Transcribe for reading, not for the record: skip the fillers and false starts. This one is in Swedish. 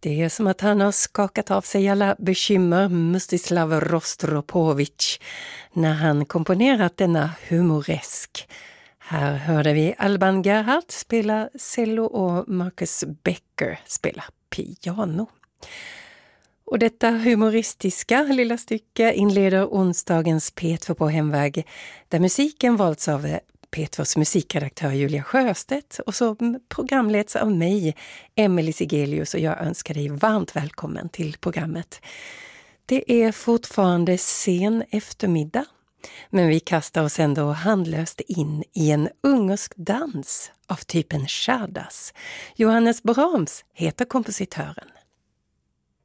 Det är som att han har skakat av sig alla bekymmer, Mstislav Rostropovich, när han komponerat denna humoresk. Här hörde vi Alban Gerhardt spela cello och Marcus Becker spela piano. Och detta humoristiska lilla stycke inleder onsdagens P2 på hemväg, där musiken valts av P2s musikredaktör Julia Sjöstedt och så programleds av mig, Emelie Sigelius, och jag önskar dig varmt välkommen till programmet. Det är fortfarande sen eftermiddag, men vi kastar oss ändå handlöst in i en ungersk dans av typen Czardas. Johannes Brahms heter kompositören.